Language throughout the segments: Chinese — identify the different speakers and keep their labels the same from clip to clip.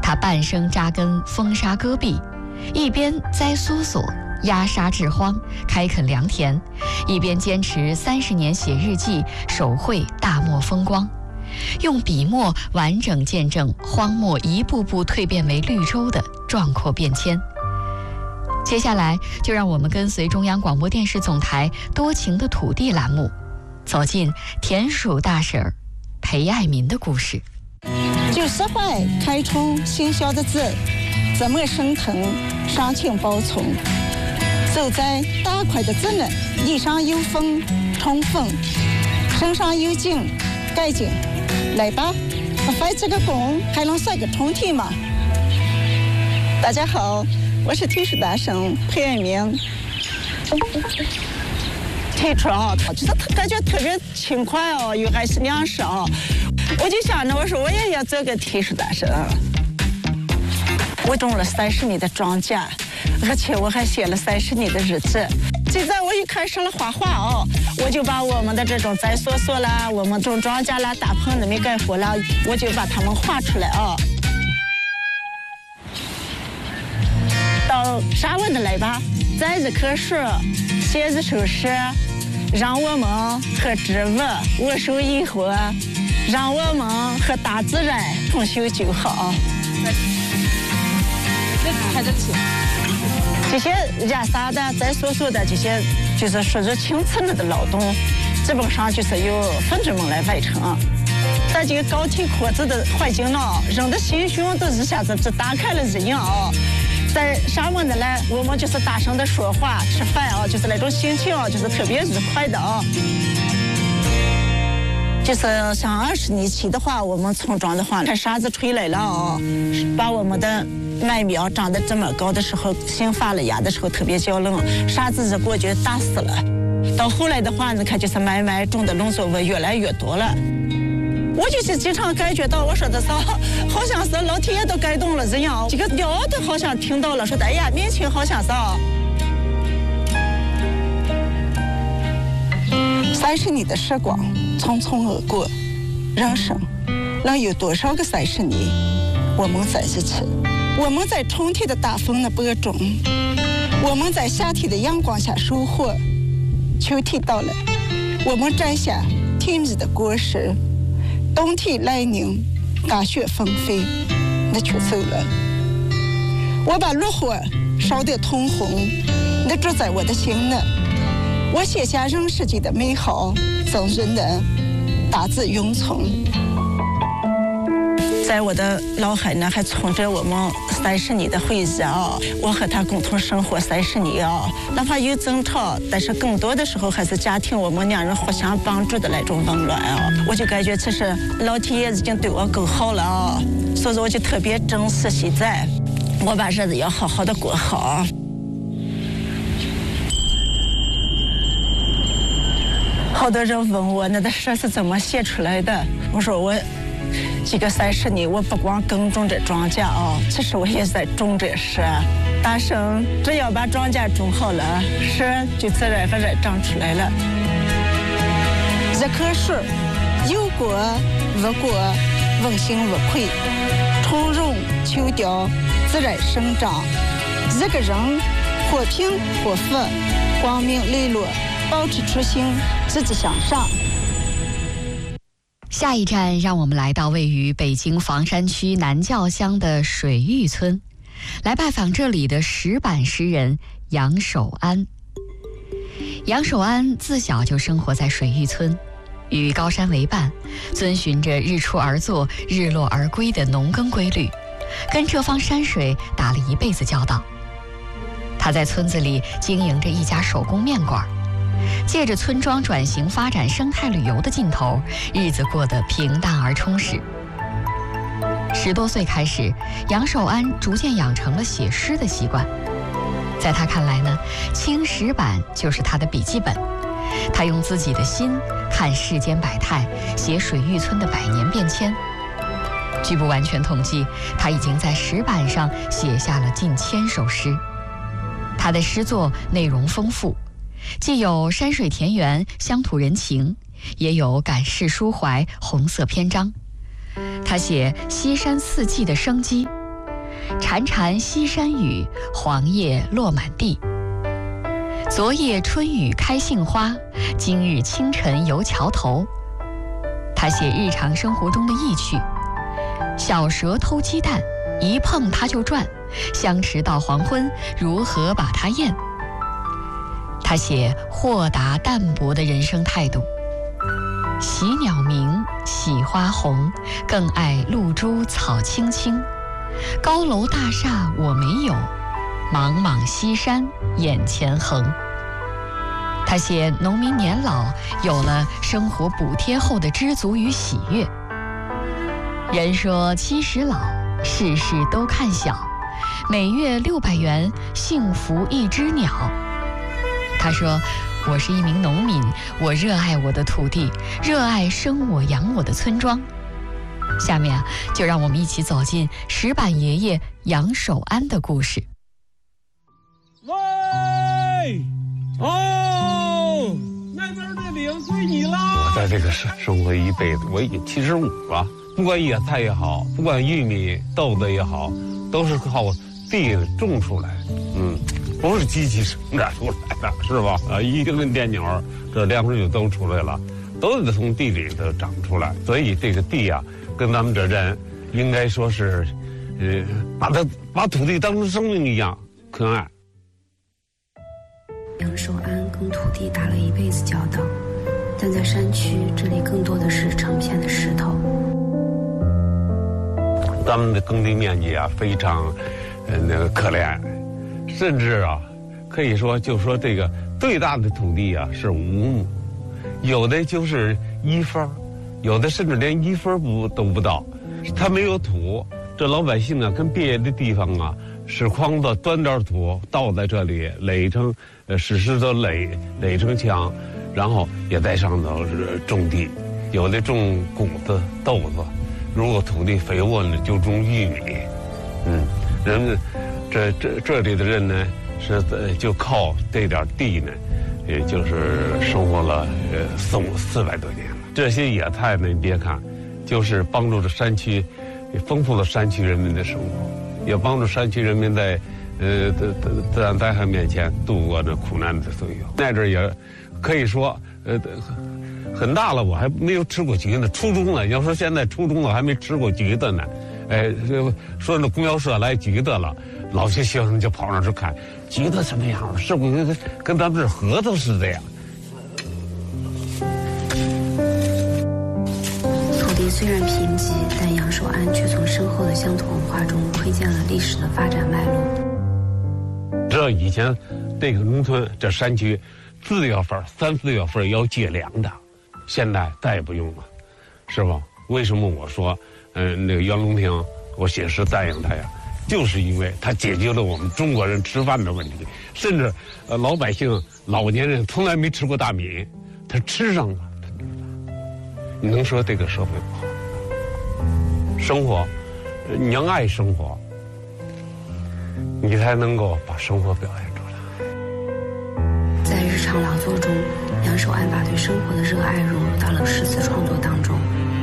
Speaker 1: 他半生扎根风沙戈壁，一边栽梭索、压沙治荒、开垦良田，一边坚持30年写日记，手绘大漠风光，用笔墨完整见证荒漠一步步蜕变为绿洲的壮阔变迁。接下来，就让我们跟随中央广播电视总台多情的土地栏目，走进田鼠大婶儿裴爱民的故事。
Speaker 2: 90块开春新晓的字，怎么生腾上青包葱？走在大块的字呢，地上有风冲锋，身上有劲盖劲。来吧，我发这个工还能算个充体吗？大家好，我是田鼠大婶裴爱民。推出啊，就是感觉特别轻快哦，又还是粮食啊。我就想着，我说我也要做个田鼠大婶。我种了30年的庄稼，而且我还写了30年的日记。现在我又开始了画画哦，我就把我们的这种栽梭索啦，我们种庄稼啦、大棚子没干活啦，我就把它们画出来哦。到啥问的来吧，栽一棵树，写一首诗，让我们和植物握手言和，让我们和大自然同修就好。开得起。这些压沙的、栽梭索的，这些就是属于青次的劳动，基本上就是由分子们来完成。在这个高铁阔子的环境呢，人的心胸都一下子只打开了一样啊。在上面的呢，我们就是大声的说话、吃饭啊，就是那种心情啊，就是特别愉快的啊。就是像20年前的话，我们村庄的话，看沙子吹来了啊，把我们的麦苗长得这么高的时候，新发了芽的时候特别娇嫩，沙子一过就打死了。到后来的话，你看就是慢慢种的农作物越来越多了。我就是经常感觉到，我说的是，好像是老天爷都感动了一样，这个鸟都好像听到了，说的哎呀，面前好像是30年的时光匆匆而过，人生能有多少个30年？我们在一起，我们在春天的大风的播种，我们在夏天的阳光下收获，秋天到了，我们摘下甜蜜的果实，冬天来临，大雪纷飞，你却走了。我把炉火烧得通红，你住在我的心呢。我写下人世间的美好，赠予你大自永存。在我的脑海呢，还存着我们30年的回忆啊！我和他共同生活30年啊，哪怕有争吵，但是更多的时候还是家庭我们2人互相帮助的那种温暖啊！我就感觉其实老天爷已经对我够好了啊，所以我就特别珍惜现在，我把日子要好好的过好。好多人问我那的诗是怎么写出来的，我说我这个30年，我不光耕种这庄稼啊，其实我也在种这诗。大婶只要把庄稼种好了，诗就自然而然长出来了。一棵树有果无果，问心无愧，春荣秋凋，自然生长。一个人或贫或富，光明磊落，保持初心，积极向上。
Speaker 1: 下一站，让我们来到位于北京房山区南教乡的水峪村，来拜访这里的石板诗人杨守安。杨守安自小就生活在水峪村，与高山为伴，遵循着日出而作、日落而归的农耕规律，跟这方山水打了一辈子交道。他在村子里经营着一家手工面馆，借着村庄转型发展生态旅游的劲头，日子过得平淡而充实。10多岁开始，杨守安逐渐养成了写诗的习惯。在他看来呢，青石板就是他的笔记本。他用自己的心看世间百态，写水峪村的100年变迁。据不完全统计，他已经在石板上写下了近1000首诗。他的诗作内容丰富，既有山水田园、乡土人情，也有感世抒怀、红色篇章。他写西山四季的生机， 潺潺西山雨，黄叶落满地。昨夜春雨开杏花，今日清晨游桥头。他写日常生活中的意趣，小蛇偷鸡蛋，一碰它就转，相持到黄昏，如何把它咽？他写豁达淡泊的人生态度，喜鸟鸣，喜花红，更爱露珠草青青。高楼大厦我没有，茫茫西山眼前横。他写农民年老，有了生活补贴后的知足与喜悦。人说70老，事事都看小，每月600元，幸福一只鸟。他说，我是一名农民，我热爱我的土地，热爱生我养我的村庄。下面就让我们一起走进石板爷爷杨守安的故事。
Speaker 3: 喂，哦，那边的领归你了。
Speaker 4: 我在这个生活一辈子，我已经75了。不管野菜也好，不管玉米、豆子也好，都是靠地种出来。不是机器生长出来的，是吧？一根电鸟，这粮食就都出来了，都得从地里头长出来。所以这个地啊，跟咱们这人应该说是，把土地当成生命一样可爱。
Speaker 5: 杨守安跟土地打了一辈子交道，但在山区，这里更多的是成片的石头。
Speaker 4: 咱们的耕地面积啊，非常，可怜。甚至啊，可以说，就说这个最大的土地啊是5亩，有的就是1分，有的甚至连1分都不到。它没有土，这老百姓啊，跟别的地方啊，使筐子端点土倒在这里，垒成使石头垒成墙，然后也在上头种地，有的种谷子、豆子，如果土地肥沃呢，就种玉米。人们。这里的人呢，是就靠这点地呢，也就是生活了400多年了。这些野菜呢，你别看，就是帮助着山区，也丰富了山区人民的生活，也帮助山区人民在自然灾害面前度过这苦难的岁月。在这也可以说，很大了，我还没有吃过橘子。初中了，要说现在初中了还没吃过橘子呢。说那供销社来橘子了，老些学生就跑上去看橘子什么样了，是不是跟咱们这核桃似的呀？
Speaker 5: 土地虽然贫瘠，但杨守安却从深厚的乡土文化中窥见了历史的发展脉络。
Speaker 4: 这以前这个农村这山区4月份、3、4月份要借粮的，现在再也不用了，是吧？为什么我说那个袁隆平，我写诗赞扬他呀，就是因为他解决了我们中国人吃饭的问题，甚至老百姓、老年人从来没吃过大米，他吃上了。你能说这个社会不好？生活，你要爱生活，你才能够把生活表现出来。
Speaker 5: 在日常劳作中，杨守安把对生活的热爱融入到了诗词创作当中。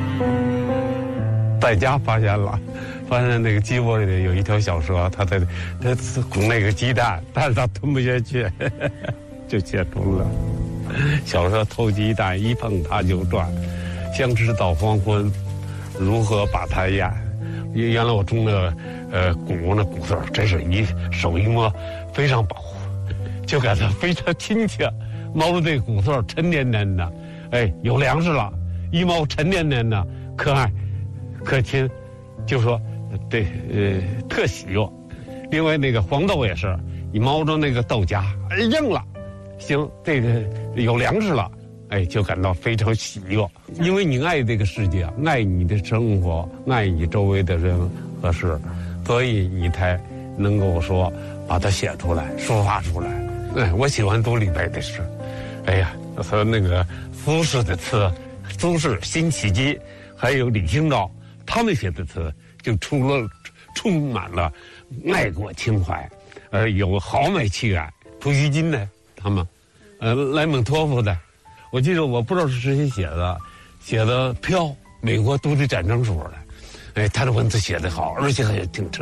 Speaker 4: 在家发现那个鸡窝里有一条小蛇，它拱那个鸡蛋，但是它吞不下去，就写出了小蛇偷鸡蛋，一碰它就转，相持到黄昏，如何把它咽？原来我种的谷那谷穗真是手一摸非常保护，就感到非常亲切，摸着这谷穗沉甸甸的，有粮食了，一摸沉甸甸的，可爱可亲，就说特喜悦。另外那个黄豆也是，你摸着那个豆荚硬了，行，这个有粮食了，就感到非常喜悦。因为你爱这个世界，爱你的生活，爱你周围的人和事，所以你才能够说把它写出来，抒发出来。我喜欢读李白的诗，和那个苏轼的词，苏轼、辛弃疾，还有李清照。他们写的词就充满了爱国情怀，有豪迈气概。普希金呢，他们，莱蒙托夫的，我记得我不知道是谁写的《飘》，美国独立战争时候的，他的文字写得好，而且还挺沉。